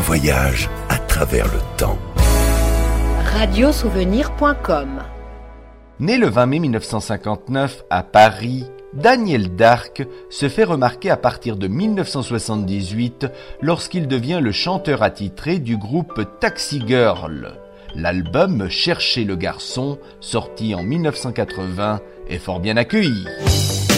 voyage à travers le temps. Radiosouvenir.com. Né le 20 mai 1959 à Paris, Daniel Darc se fait remarquer à partir de 1978 lorsqu'il devient le chanteur attitré du groupe Taxi Girl. L'album Chercher le garçon, sorti en 1980, est fort bien accueilli.